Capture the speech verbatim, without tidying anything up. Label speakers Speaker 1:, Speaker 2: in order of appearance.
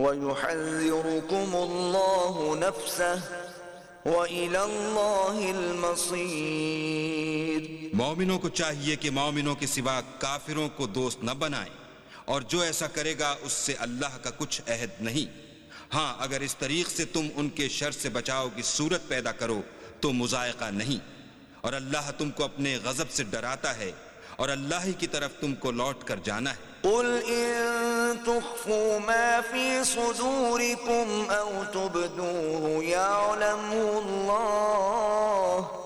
Speaker 1: वयुहज़्ज़िरुकुमुल्लाहु नफ़्सह व इलल्लाहिल मसीर।
Speaker 2: मोमिनों को चाहिए कि मोमिनों के सिवा काफिरों को दोस्त न बनाएं, और जो ऐसा करेगा उससे अल्लाह का कुछ अहद नहीं। हाँ, अगर इस तरीक से तुम उनके शर से बचाव की सूरत पैदा करो तो मुज़ायका नहीं, और अल्लाह तुमको अपने गज़ब से डराता है, और अल्लाह ही की तरफ तुमको लौट कर जाना है।
Speaker 1: कुल इन तुख्फू मा फी सुदूरिकुम औ तुब्दूहु यअलमुल्लाह